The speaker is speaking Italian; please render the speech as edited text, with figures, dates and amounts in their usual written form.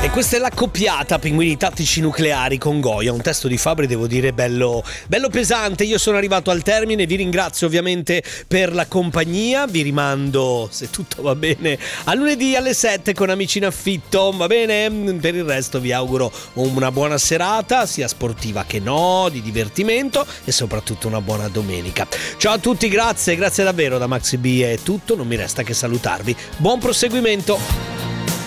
E questa è l'accoppiata Pinguini tattici nucleari con Goya, un testo di Fabri devo dire bello pesante. Io sono arrivato al termine, vi ringrazio ovviamente per la compagnia, vi rimando, se tutto va bene, a lunedì alle 7 con Amici in Affitto, va bene? Per il resto vi auguro una buona serata, sia sportiva che no, di divertimento e soprattutto una buona domenica. Ciao a tutti, grazie davvero. Da Maxi B è tutto, non mi resta che salutarvi. Buon proseguimento.